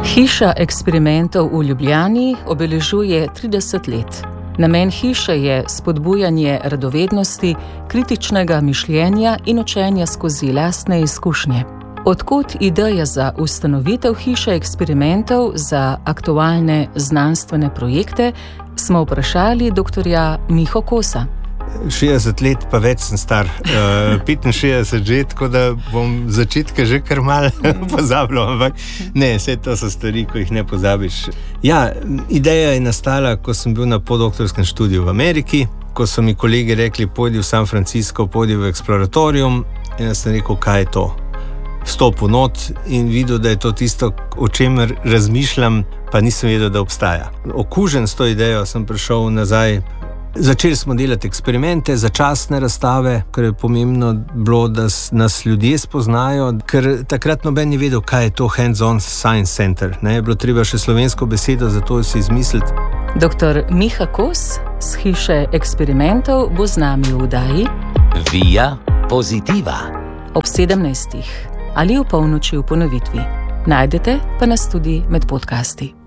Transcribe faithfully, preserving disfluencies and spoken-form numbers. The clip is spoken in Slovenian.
Hiša eksperimentov v Ljubljani obeležuje trideset let. Namen hiše je spodbujanje radovednosti, kritičnega mišljenja in učenja skozi lastne izkušnje. Odkot ideja za ustanovitev hiše eksperimentov za aktualne znanstvene projekte, smo vprašali doktorja Miho Kosa. šestdeset let pa več sem star, uh, petinšestdeset že, tako da bom začetke že kar malo pozabljal, ampak ne, vse to so stvari, ko jih ne pozabiš. Ja, ideja je nastala, ko sem bil na podoktorskem študiju v Ameriki, ko so mi kolegi rekli, pojdi v San Francisco, pojdi v Exploratorium, in jaz sem rekel, kaj je to? Stopil not in videl, da je to tisto, o čemer razmišljam, pa nisem vedel, da obstaja. Okužen s to idejo sem prišel nazaj. Začeli smo delati eksperimente, začasne razstave, ker je pomembno bilo, da nas ljudje spoznajo, ker takrat noben ni vedel, kaj je to Hands-on Science Center. Ne, je bilo treba še slovensko besedo, zato si izmisliti. Doktor Miha Kos z hiše eksperimentov bo z nami v oddaji Via Positiva ob sedemnajstih ali v polnoči v ponovitvi. Najdete pa nas tudi med podcasti.